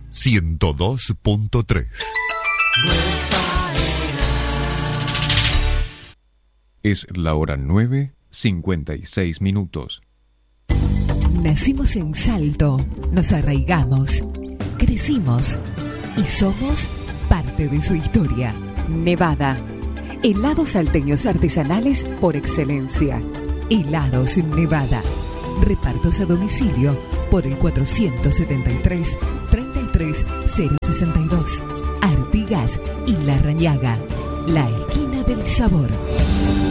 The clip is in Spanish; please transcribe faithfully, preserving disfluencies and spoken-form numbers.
ciento dos punto tres. Es la hora nueve, cincuenta y seis minutos. Nacimos en Salto, nos arraigamos, crecimos y somos parte de su historia. Nevada, helados salteños artesanales por excelencia. Helados Nevada, repartos a domicilio por el cuatrocientos setenta y tres, treinta y tres cero sesenta y dos. Artigas y La Rañaga, la esquina del sabor.